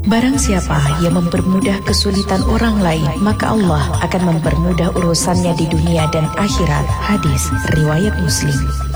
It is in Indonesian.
Barang siapa yang mempermudah kesulitan orang lain, maka Allah akan mempermudah urusannya di dunia dan akhirat. Hadis riwayat Muslim.